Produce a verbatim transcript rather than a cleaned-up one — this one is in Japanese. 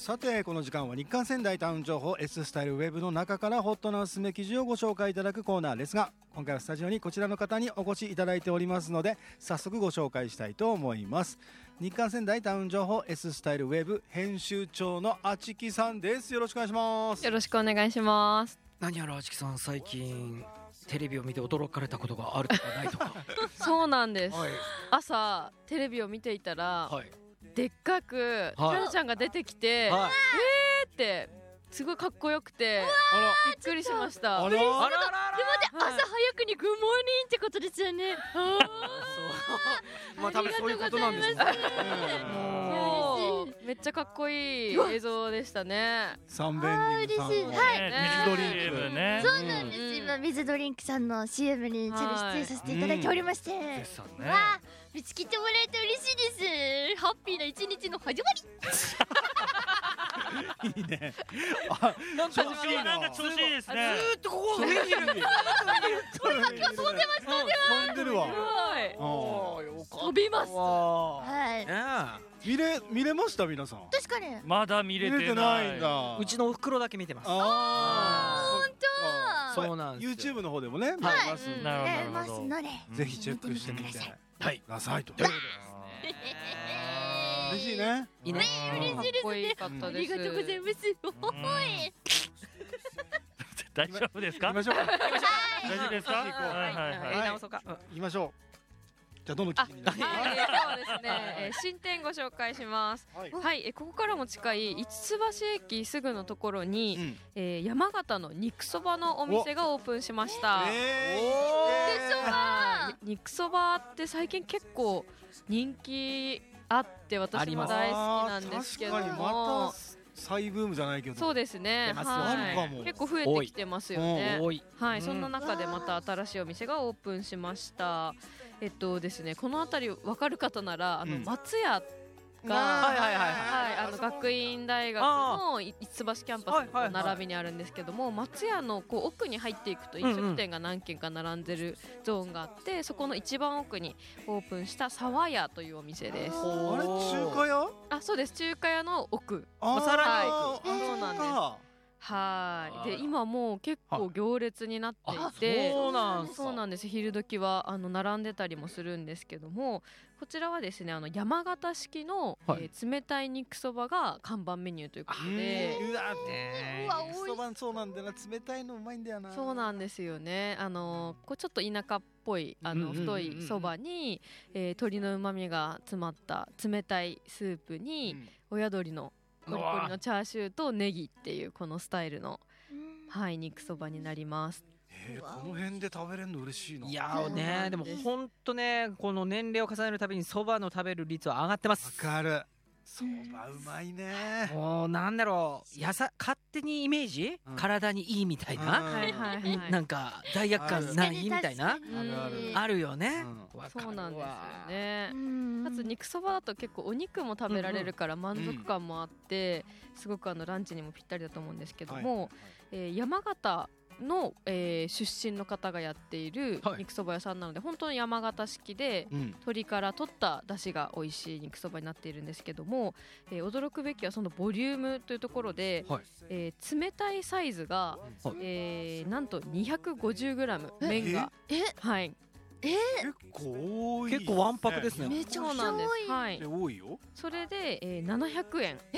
さてこの時間は日刊仙台タウン情報 S スタイルウェブの中からホットなおすすめ記事をご紹介いただくコーナーですが、今回はスタジオにこちらの方にお越しいただいておりますので早速ご紹介したいと思います。日刊仙台タウン情報 S スタイルウェブ編集長のあちきさんです。よろしくお願いします。 よろしくお願いします。 何やらあちきさん、最近テレビを見て驚かれたことがあるとかないとかそうなんです、 はい、 朝テレビを見ていたら、 はい、 でっかくちゃんちゃんが出てきて、はい、えーってすごいかっこよくてびっくりしました。 あらでも待って、朝早くにグッモーニングってことですよね。あそうまあ多分そういうことなんですね。 もうめっちゃかっこいい映像でしたね。 サンベンディングさんのはい、 水ドリンクね。 そうなんです、うん、今水ドリンクさんの シーエム にちょっと出演させていただいておりまして、うんね、わあ見つけてもらえて嬉しいです。ハッピーな一日の始まりいいね。あ、 なんか調子いいな。なんか調子いいですね。 ずーっとここ上にいる。 これは今日飛んでます飛んでます飛んでるわ。 飛びます。 はい。見れ見れました皆さん。 確かに。 まだ見れてないんだ。 うちのお袋だけ見てます。 ああ、本当。そうなんです。 YouTube の方でもね見れます。 なるほど。 ぜひチェックしてみてくださいと。嬉しいね。 いいね。 嬉しいですね。 ありがとうございます。おい。 大丈夫ですか？ 行きましょう。 大丈夫ですか？はいはいはい。 直そうか。 行きましょう。じゃあどの記事に。 はい、そうですね。新店ご紹介します。はい、ここからも近い五ツ橋駅すぐのところに山形の肉そばのお店がオープンしました。肉そばって最近結構人気あって私も大好きなんですけども、 再ブームじゃないけどそうですね、はい、結構増えてきてますよね。はい、そんな中でまた新しいお店がオープンしました。えっとですね、この辺り分かる方ならあの松屋が、はいはいはい、あの学院大学の五ツ橋キャンパスの並びにあるんですけども、松屋のこう奥に入っていくと飲食店が何軒か並んでるゾーンがあって、そこの一番奥にオープンした沢屋というお店です。 あれ中華屋？ あ、そうです、中華屋の奥。 あ、 さらに奥。 そうなんです。はい。で今もう結構行列になっていて、 そうなんです。 そうなんです。昼時はあの並んでたりもするんですけども、こちらはですね、あの山形式の、はい、えー、冷たい肉そばが看板メニューということで、 うわね、肉そばそうなんだよな、冷たいのうまいんだよな。 そうなんですよね。あのこうちょっと田舎っぽいあの太いそばに、えー、鶏の旨味が詰まった冷たいスープに、うん、親鶏のコリコリのチャーシューとネギっていうこのスタイルの、はい、肉そばになります。 えー、この辺で食べれるの嬉しいな。 いやーね、でも本当ね、この年齢を重ねるたびにそばの食べる率は上がってます。 わかる。そばうまいね。 もうなんだろう、やさ勝手にイメージ、うん、体にいいみたいな、なんか罪悪感ないみたいな、あるよね。 うん、そうなんですよね。かつ肉そばだと結構お肉も食べられるから満足感もあって、うん、すごくあのランチにもぴったりだと思うんですけども、はい、えー、山形の、えー、出身の方がやっている肉そば屋さんなので、はい、本当に山形式で、うん、鶏から取った出汁が美味しい肉そばになっているんですけども、えー、驚くべきはそのボリュームというところで、はい、えー、冷たいサイズが、はい、えー、なんと にひゃくごじゅうグラム 麺が、 ええ、 はい、 えー、 結構多い、 結構わんぱくですね。 めちゃくちゃ多い、 はい、 多いよ。 それで、えー、ななひゃくえん